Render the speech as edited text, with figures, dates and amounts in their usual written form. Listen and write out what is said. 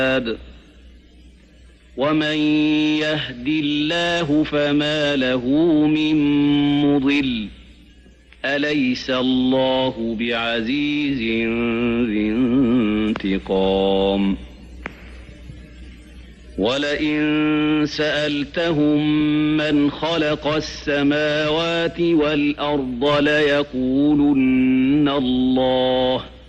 ومن يهد الله فما له من مضل أليس الله بعزيز ذي انتقام ولئن سألتهم من خلق السماوات والأرض ليقولن الله